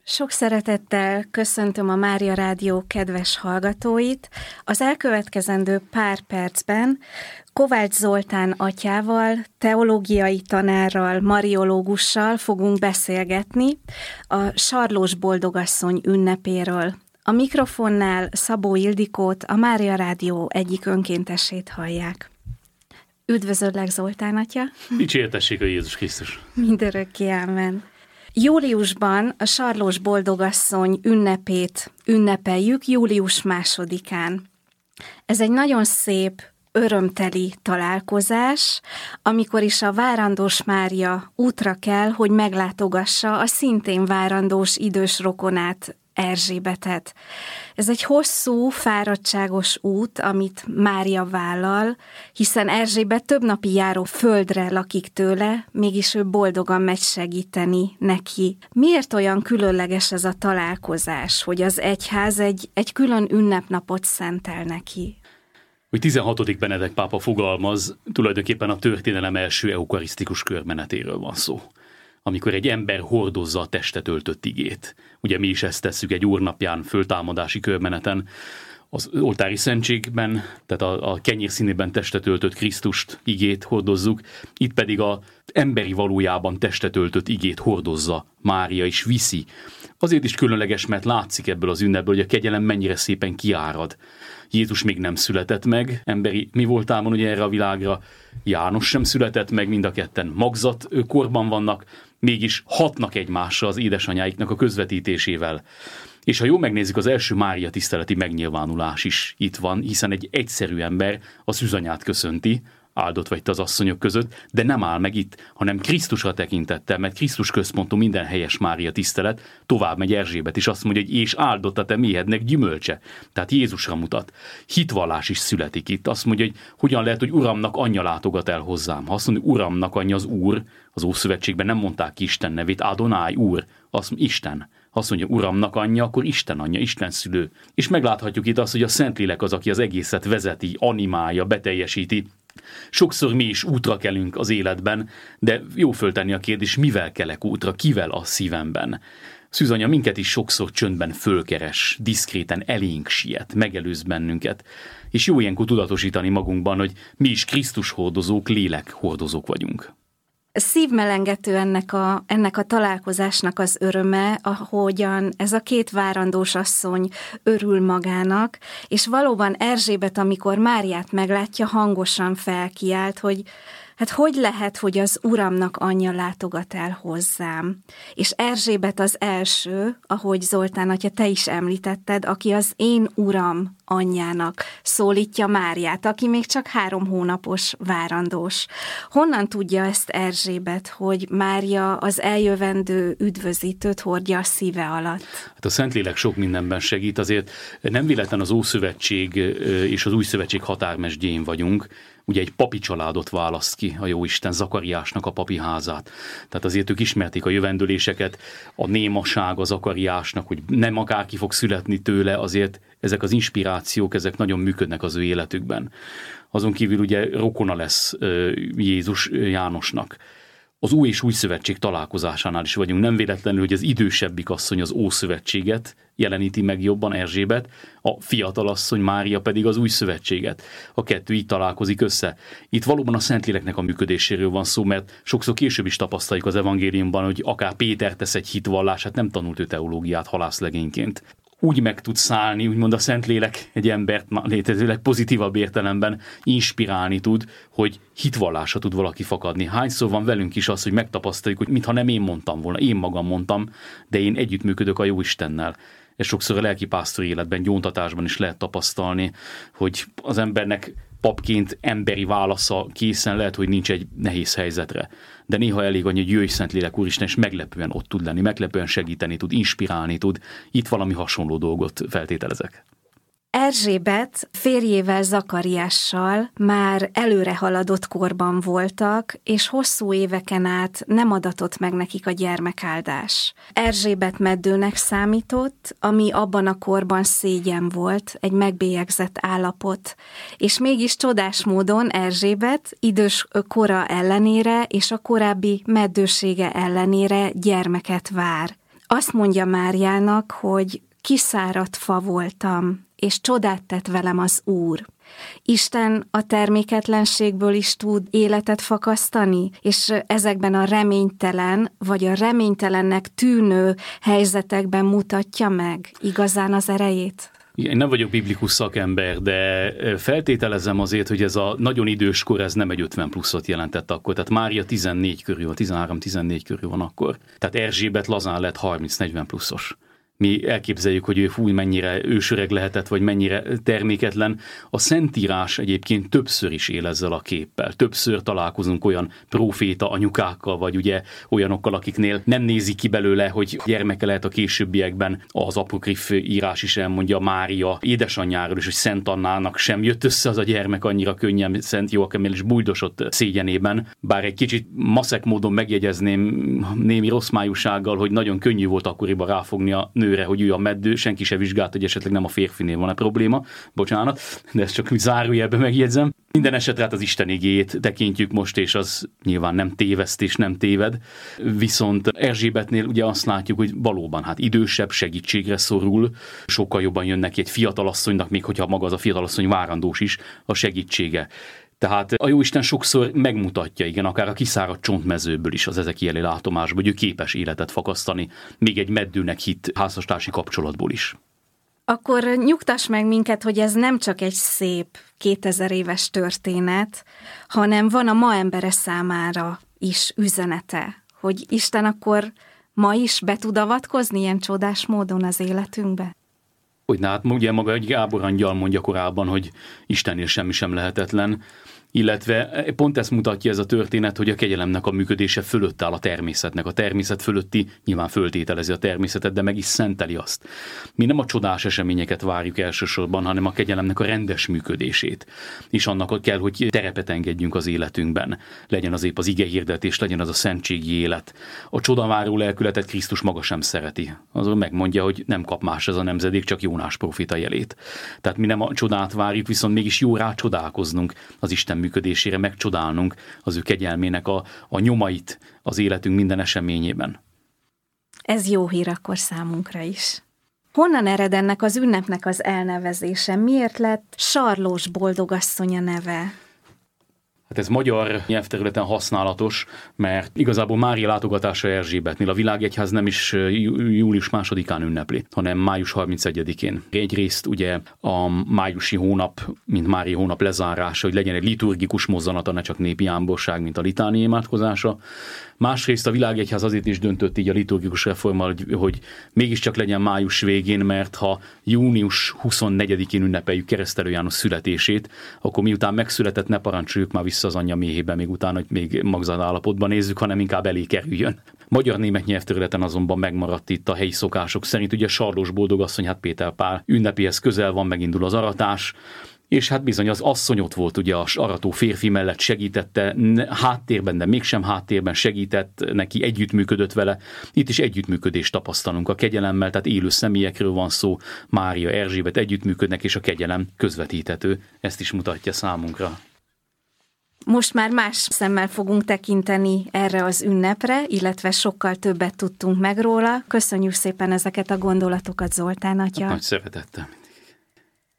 Sok szeretettel köszöntöm a Mária Rádió kedves hallgatóit. Az elkövetkezendő pár percben Kovács Zoltán atyával, teológiai tanárral, mariológussal fogunk beszélgetni a Sarlós Boldogasszony ünnepéről. A mikrofonnál Szabó Ildikót, a Mária Rádió egyik önkéntesét hallják. Üdvözöllek, Zoltán atya! Dicsértessék a Jézus Krisztus! Mindörökké, ámen! Júliusban a Sarlós Boldogasszony ünnepét ünnepeljük, július 2-án. Ez egy nagyon szép, örömteli találkozás, amikor is a várandós Mária útra kell, hogy meglátogassa a szintén várandós idős rokonát, Erzsébetet. Ez egy hosszú, fáradtságos út, amit Mária vállal, hiszen Erzsébet több napi járó földre lakik tőle, mégis ő boldogan megy segíteni neki. Miért olyan különleges ez a találkozás, hogy az egyház egy külön ünnepnapot szentel neki? Hogy 16. Benedek pápa fogalmaz, tulajdonképpen a történelem első eukarisztikus körmenetéről van szó. Amikor egy ember hordozza a testet öltött igét. Ugye mi is ezt tesszük egy úrnapján, föltámadási körmeneten, az oltári szentségben, tehát a kenyér színében testet öltött Krisztust, igét hordozzuk, itt pedig az emberi valójában testet öltött igét hordozza Mária és viszi. Azért is különleges, mert látszik ebből az ünnepből, hogy a kegyelem mennyire szépen kiárad. Jézus még nem született meg, emberi mi voltában ugye erre a világra, János sem született meg, mind a ketten magzat korban vannak, mégis hatnak egymásra az édesanyáiknak a közvetítésével. És ha jól megnézzük, az első Mária tiszteleti megnyilvánulás is itt van, hiszen egy egyszerű ember a szűzanyát köszönti, áldott vagy te az asszonyok között, de nem áll meg itt, hanem Krisztusra tekintettel, mert Krisztus központú minden helyes Mária tisztelet, tovább megy Erzsébet, és azt mondja, hogy és áldott a te méhednek gyümölcse. Tehát Jézusra mutat. Hitvallás is születik itt. Azt mondja, hogy hogyan lehet, hogy Uramnak anyja látogat el hozzám. Ha azt mondja, hogy Uramnak anyja az Úr, az Ószövetségben nem mondták ki Isten nevét, Adonai Úr, azt mondja, Isten. Azt mondja, Uramnak anyja, akkor Isten anyja, Isten szülő. És megláthatjuk itt azt, hogy a Szentlélek az, aki az egészet vezeti, animálja, beteljesíti. Sokszor mi is útra kelünk az életben, de jó föltenni a kérdés, mivel kelek útra, kivel a szívemben. Szűzanya minket is sokszor csöndben fölkeres, diszkréten elénk siet, megelőz bennünket, és jó ilyenkor tudatosítani magunkban, hogy mi is Krisztus hordozók, lélek hordozók vagyunk. Szívmelengető ennek a találkozásnak az öröme, ahogyan ez a két várandós asszony örül magának, és valóban Erzsébet, amikor Máriát meglátja, hangosan felkiált, hogy hát hogy lehet, hogy az Uramnak anyja látogat el hozzám? És Erzsébet az első, ahogy Zoltán atya, te is említetted, aki az én Uram anyjának szólítja Máriát, aki még csak 3 hónapos várandós. Honnan tudja ezt Erzsébet, hogy Mária az eljövendő üdvözítőt hordja a szíve alatt? Hát a Szentlélek sok mindenben segít, azért nem véletlen az Ószövetség és az Új Szövetség határmesdjén vagyunk. Ugye egy papi családot választ ki a Jóisten, Zakariásnak a papi házát. Tehát azért ők ismerték a jövendőléseket, a némaság a Zakariásnak, hogy nem akárki fog születni tőle, azért ezek az inspirációk, ezek nagyon működnek az ő életükben. Azon kívül ugye rokona lesz Jézus Jánosnak. Az Új és Új Szövetség találkozásánál is vagyunk. Nem véletlenül, hogy az idősebbik asszony az Ószövetséget jeleníti meg jobban, Erzsébet, a fiatal asszony Mária pedig az Új Szövetséget. A kettő így találkozik össze. Itt valóban a Szentléleknek a működéséről van szó, mert sokszor később is tapasztaljuk az evangéliumban, hogy akár Péter tesz egy hitvallását, nem tanult ő teológiát halászlegényként. Úgy meg tud szállni, úgymond a Szentlélek egy embert létezőleg pozitívabb értelemben inspirálni tud, hogy hitvallásra tud valaki fakadni. Hányszor van velünk is az, hogy megtapasztaljuk, hogy mintha nem én mondtam volna, én magam mondtam, de én együttműködök a Jóistennel. És sokszor a lelkipásztori életben, gyóntatásban is lehet tapasztalni, hogy az embernek papként emberi válasza készen lehet, hogy nincs egy nehéz helyzetre. De néha elég annyi, hogy jöjj Szentlélek Úristen, és meglepően ott tud lenni, meglepően segíteni tud, inspirálni tud. Itt valami hasonló dolgot feltételezek. Erzsébet férjével, Zakariással már előre haladott korban voltak, és hosszú éveken át nem adatott meg nekik a gyermekáldás. Erzsébet meddőnek számított, ami abban a korban szégyen volt, egy megbélyegzett állapot. És mégis csodás módon Erzsébet idős kora ellenére és a korábbi meddősége ellenére gyermeket vár. azt mondja Máriának, hogy kiszáradt fa voltam, és csodát tett velem az Úr. Isten a terméketlenségből is tud életet fakasztani, és ezekben a reménytelen, vagy a reménytelennek tűnő helyzetekben mutatja meg igazán az erejét? Én nem vagyok biblikus szakember, de feltételezem azért, hogy ez a nagyon idős kor, ez nem egy 50 pluszot jelentett akkor. Tehát Mária 14 körül, 13-14 körül van akkor. Tehát Erzsébet lazán lett 30-40 pluszos. Mi elképzeljük, hogy ő mennyire ősöreg lehetett, vagy mennyire terméketlen. A Szentírás egyébként többször is él ezzel a képpel. Többször találkozunk olyan próféta anyukákkal, vagy ugye olyanokkal, akiknél nem nézik ki belőle, hogy gyermeke lehet a későbbiekben. Az apokrif írás is elmondja Mária édesanyjáról is, hogy Szent Annának sem jött össze az a gyermek annyira könnyen, Szent Joakimmel is bújdosott szégyenében. Bár egy kicsit maszek módon megjegyezném némi rossz májúsággal, hogy nagyon könnyű volt akkoriban ráfogni a nőre, hogy ő a meddő, senki se vizsgált, hogy esetleg nem a férfinél van a probléma, bocsánat, de ezt csak zárójelben megjegyzem. Minden esetre hát az Isten igéjét tekintjük most, és az nyilván nem tévesztés, nem téved. Viszont Erzsébetnél ugye azt látjuk, hogy valóban hát idősebb, segítségre szorul, sokkal jobban jön neki egy fiatalasszonynak, még hogyha maga az a fiatalasszony várandós is, a segítsége. Tehát a Jóisten sokszor megmutatja, igen, akár a kiszáradt csontmezőből is az Ezekieli látomásból, hogy ő képes életet fakasztani, még egy meddőnek hitt házastársi kapcsolatból is. Akkor nyugtass meg minket, hogy ez nem csak egy szép 2000 éves történet, hanem van a ma embere számára is üzenete, hogy Isten akkor ma is be tud avatkozni ilyen csodás módon az életünkbe? Hogyne, hát ugye maga egy Gábor angyal mondja korábban, hogy Istennél semmi sem lehetetlen, illetve pont ezt mutatja ez a történet, hogy a kegyelemnek a működése fölött áll a természetnek. A természet fölötti nyilván föltételezi a természetet, de meg is szenteli azt. Mi nem a csodás eseményeket várjuk elsősorban, hanem a kegyelemnek a rendes működését. És annak kell, hogy terepet engedjünk az életünkben. Legyen az épp az igehirdetés, legyen az a szentségi élet. A csodaváró lelkületet Krisztus maga sem szereti. Azon megmondja, hogy nem kap más ez a nemzedék, csak Jónás próféta jelét. Tehát mi nem a csodát várjuk, viszont mégis jó rá csodálkoznunk az Isten működésére, megcsodálnunk az ő kegyelmének a nyomait az életünk minden eseményében. Ez jó hír akkor számunkra is. Honnan ered ennek az ünnepnek az elnevezése? Miért lett Sarlós boldogasszony a neve? Hát ez magyar nyelvterületen használatos, mert igazából Mária látogatása Erzsébetnél a világegyház nem is július 2-án ünnepli, hanem május 31-én. Egyrészt ugye a májusi hónap, mint Mária hónap lezárása, hogy legyen egy liturgikus mozzanata, ne csak népi ámborság, mint a litáni imádkozása. Másrészt a világegyház azért is döntött így a liturgikus reformmal, hogy mégiscsak legyen május végén, mert ha június 24-én ünnepeljük Keresztelő János születését, akkor miután megszületett, ne parancsoljuk már vissza az anyja méhébe, még utána, hogy még magzat állapotban nézzük, hanem inkább elé kerüljön. Magyar-német nyelvterületen azonban megmaradt itt a helyi szokások szerint, ugye Sarlós boldogasszony, hát Péter Pál ünnepéhez közel van, megindul az aratás, és hát bizony az asszony ott volt ugye az arató férfi mellett, segítette háttérben, de mégsem háttérben segített neki, együttműködött vele. Itt is együttműködést tapasztalunk a kegyelemmel, tehát élő személyekről van szó, Mária, Erzsébet együttműködnek, és a kegyelem közvetíthető. Ezt is mutatja számunkra. Most már más szemmel fogunk tekinteni erre az ünnepre, illetve sokkal többet tudtunk meg róla. Köszönjük szépen ezeket a gondolatokat, Zoltán atya. Nagy szeretettel.